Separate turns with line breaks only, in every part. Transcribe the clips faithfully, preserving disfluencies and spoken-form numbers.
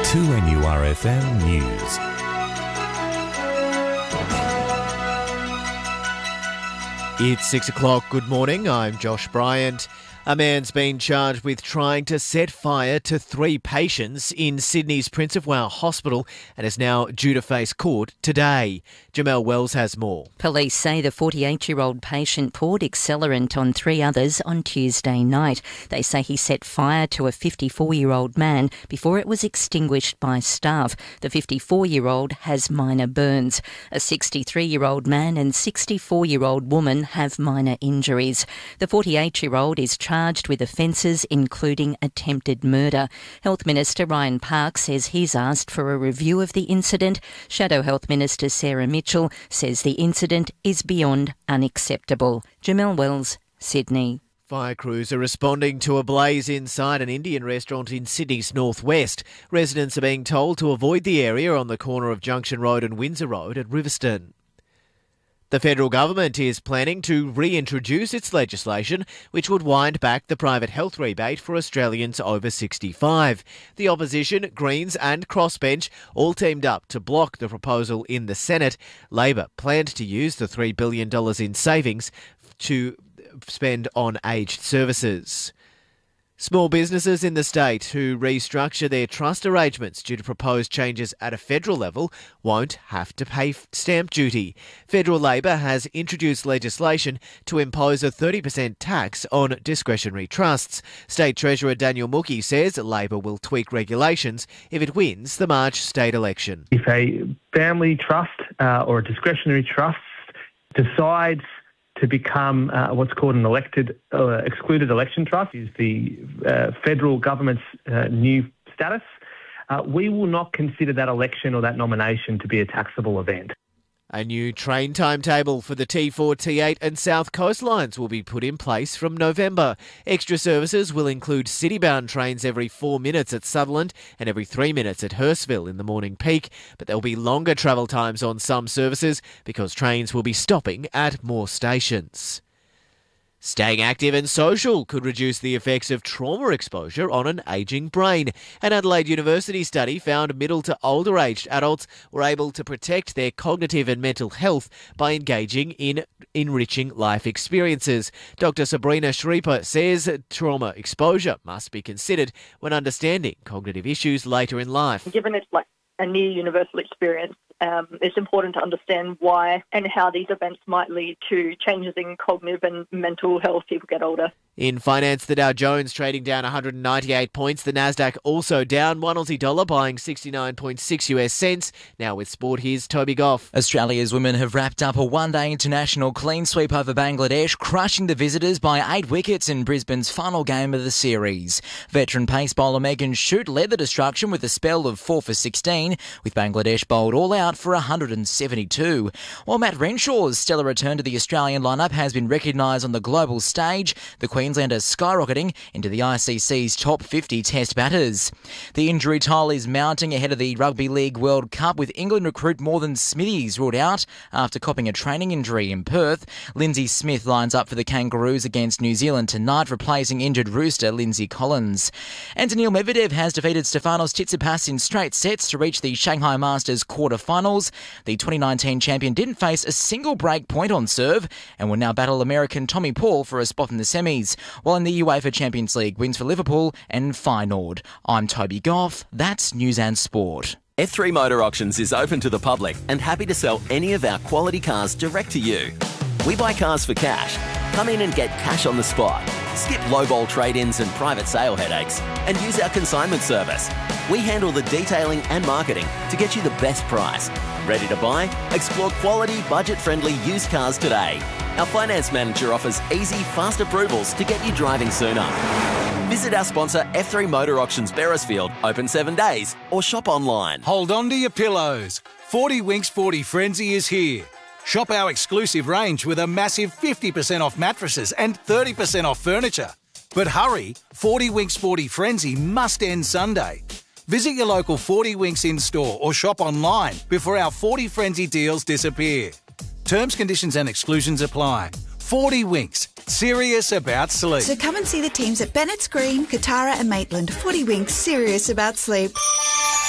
two N U R F M News.
It's six o'clock. Good morning. I'm Josh Bryant. A man's been charged with trying to set fire to three patients in Sydney's Prince of Wales Hospital and is now due to face court today. Jamel Wells has more.
Police say the forty-eight-year-old patient poured accelerant on three others on Tuesday night. They say he set fire to a fifty-four-year-old man before it was extinguished by staff. The fifty-four-year-old has minor burns. A sixty-three-year-old man and sixty-four-year-old woman have minor injuries. The forty-eight-year-old is charged charged with offences including attempted murder. Health Minister Ryan Park says he's asked for a review of the incident. Shadow Health Minister Sarah Mitchell says the incident is beyond unacceptable. Jamel Wells, Sydney.
Fire crews are responding to a blaze inside an Indian restaurant in Sydney's northwest. Residents are being told to avoid the area on the corner of Junction Road and Windsor Road at Riverstone. The federal government is planning to reintroduce its legislation which would wind back the private health rebate for Australians over sixty-five. The opposition, Greens and Crossbench all teamed up to block the proposal in the Senate. Labor planned to use the three billion dollars in savings to spend on aged services. Small businesses in the state who restructure their trust arrangements due to proposed changes at a federal level won't have to pay stamp duty. Federal Labor has introduced legislation to impose a thirty percent tax on discretionary trusts. State Treasurer Daniel Mookie says Labor will tweak regulations if it wins the March state election.
If a family trust uh, or a discretionary trust decides to become uh, what's called an elected uh, excluded election trust, is the uh, federal government's uh, new status, uh, we will not consider that election or that nomination to be a taxable event.
A new train timetable for the T four, T eight and South Coast lines will be put in place from November. Extra services will include city-bound trains every four minutes at Sutherland and every three minutes at Hurstville in the morning peak, but there'll be longer travel times on some services because trains will be stopping at more stations. Staying active and social could reduce the effects of trauma exposure on an ageing brain. An Adelaide University study found middle to older aged adults were able to protect their cognitive and mental health by engaging in enriching life experiences. Doctor Sabrina Schreiber says trauma exposure must be considered when understanding cognitive issues later in life.
Given it's like a near universal experience, Um, it's important to understand why and how these events might lead to changes in cognitive and mental health as people get older.
In finance, the Dow Jones trading down one hundred ninety-eight points. The Nasdaq also down. One Aussie dollar buying sixty-nine point six US cents. Now with sport, here's Toby Goff.
Australia's women have wrapped up a one-day international clean sweep over Bangladesh, crushing the visitors by eight wickets in Brisbane's final game of the series. Veteran pace bowler Megan Shute led the destruction with a spell of four for sixteen, with Bangladesh bowled all out for one hundred seventy-two. While Matt Renshaw's stellar return to the Australian lineup has been recognised on the global stage, the Queenslander skyrocketing into the I C C's top fifty test batters. The injury toll is mounting ahead of the Rugby League World Cup, with England recruit Morgan Smithies ruled out after copping a training injury in Perth. Lindsay Smith lines up for the Kangaroos against New Zealand tonight, replacing injured rooster Lindsay Collins. And Daniil Medvedev has defeated Stefanos Tsitsipas in straight sets to reach the Shanghai Masters quarter-finals. The twenty nineteen champion didn't face a single break point on serve and will now battle American Tommy Paul for a spot in the semis, while in the UEFA Champions League wins for Liverpool and Feyenoord. I'm Toby Goff. That's News and Sport.
F three Motor Auctions is open to the public and happy to sell any of our quality cars direct to you. We buy cars for cash. Come in and get cash on the spot. Skip lowball trade-ins and private sale headaches and use our consignment service. We handle the detailing and marketing to get you the best price. Ready to buy? Explore quality, budget-friendly used cars today. Our finance manager offers easy, fast approvals to get you driving sooner. Visit our sponsor F three Motor Auctions Beresfield, open seven days, or shop online.
Hold on to your pillows. forty Winks forty Frenzy is here. Shop our exclusive range with a massive fifty percent off mattresses and thirty percent off furniture. But hurry, forty Winks forty Frenzy must end Sunday. Visit your local forty Winks in-store or shop online before our forty Frenzy deals disappear. Terms, conditions and exclusions apply. forty Winks, serious about sleep.
So come and see the teams at Bennett's Green, Katara and Maitland. forty Winks, serious about sleep.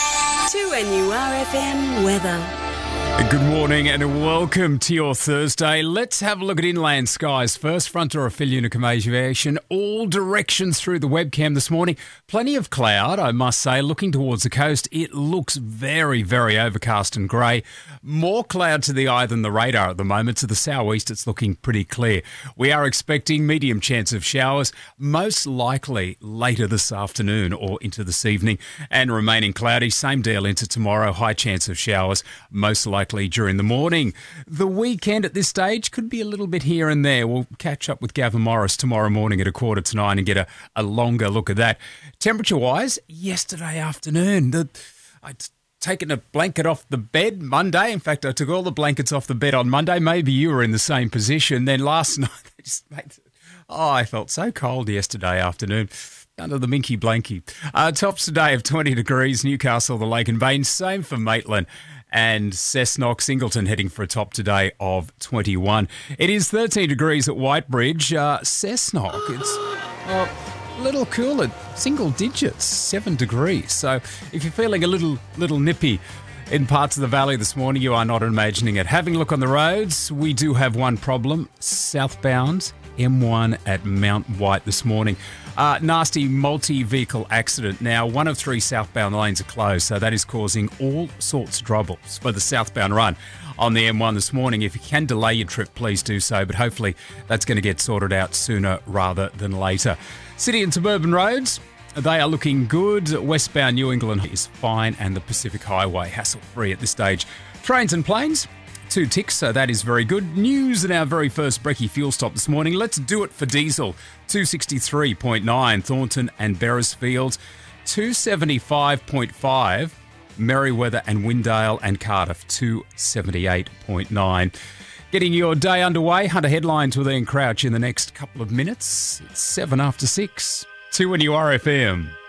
two N U R F M weather.
Good morning and welcome to your Thursday. Let's have a look at inland skies first. Front door of Phil Unicum Aviation, all directions through the webcam this morning. Plenty of cloud, I must say, looking towards the coast. It looks very, very overcast and grey. More cloud to the eye than the radar at the moment. To the southeast, it's looking pretty clear. We are expecting medium chance of showers, most likely later this afternoon or into this evening, and remaining cloudy. Same deal into tomorrow. High chance of showers, most likely during the morning. The weekend at this stage could be a little bit here and there. We'll catch up with Gavin Morris tomorrow morning at a quarter to nine and get a, a longer look at that. Temperature-wise, yesterday afternoon, the, I'd taken a blanket off the bed Monday. In fact, I took all the blankets off the bed on Monday. Maybe you were in the same position. Then last night, they just made it, oh, I felt so cold yesterday afternoon. Under the minky blankie. Uh, tops today of twenty degrees, Newcastle, the Lake and Bain. Same for Maitland and Cessnock. Singleton heading for a top today of twenty-one. It is thirteen degrees at Whitebridge. Uh, Cessnock, it's uh, a little cooler, single digits, seven degrees. So if you're feeling a little little nippy in parts of the valley this morning, you are not imagining it. Having a look on the roads, we do have one problem. Southbound M one at Mount White this morning. Uh, nasty multi-vehicle accident. Now, one of three southbound lanes are closed, so that is causing all sorts of troubles for the southbound run on the M one this morning. If you can delay your trip, please do so, but hopefully that's going to get sorted out sooner rather than later. City and suburban roads, they are looking good. Westbound New England is fine, and the Pacific Highway hassle-free at this stage. Trains and planes, two ticks, so that is very good. News in our very first brekkie fuel stop this morning. Let's do it for diesel. two sixty-three point nine Thornton and Beresfield. two seventy-five point five Merriweather and Windale and Cardiff. two seventy-eight point nine. Getting your day underway. Hunter headlines with Ian Crouch in the next couple of minutes. It's seven after six. two N U R F M.